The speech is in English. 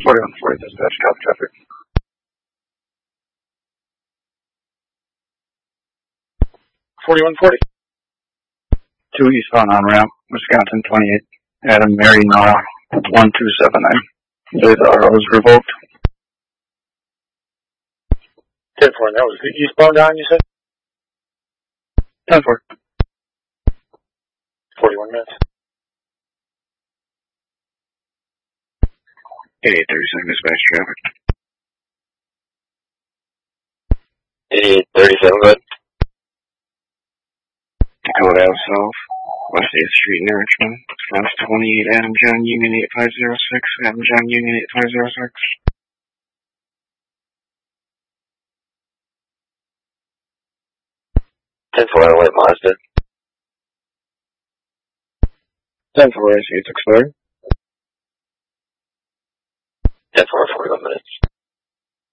4140 dispatch, copy traffic. 4140. 2 eastbound on ramp, Wisconsin 28, Adam Mary Nora, 1279. The RO is revoked. 10-4, and that was the eastbound on, you said? 10-4. 41 minutes. 8837 dispatch traffic. 8837, good. Dakota Ave South, West 8th Street in Richmond. Response 28, Adam John Union 8506, Adam John Union 8506. 10-4, on white Mazda. 10-4, I see it's expired.